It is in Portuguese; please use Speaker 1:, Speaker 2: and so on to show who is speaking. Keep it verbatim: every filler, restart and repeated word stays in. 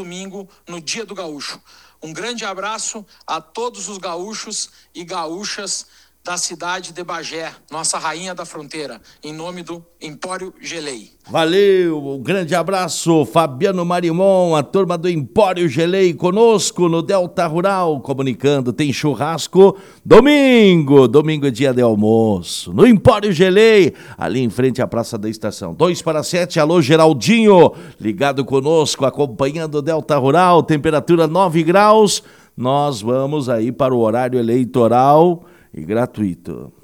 Speaker 1: domingo, no Dia do Gaúcho. Um grande abraço a todos os gaúchos e gaúchas da cidade de Bagé, nossa rainha da fronteira, em nome do Empório Gelei.
Speaker 2: Valeu, um grande abraço, Fabiano Marimon, a turma do Empório Gelei conosco no Delta Rural, comunicando, tem churrasco domingo, domingo é dia de almoço, no Empório Gelei, ali em frente à Praça da Estação. Dois para sete, alô Geraldinho, ligado conosco, acompanhando o Delta Rural, temperatura nove graus, nós vamos aí para o horário eleitoral e gratuito.